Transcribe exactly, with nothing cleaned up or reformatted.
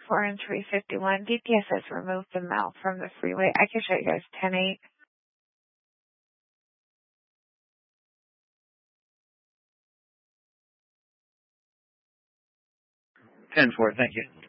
four and three fifty-one. D P S has removed the mouth from the freeway. I can show you guys ten eight. ten four, thank you.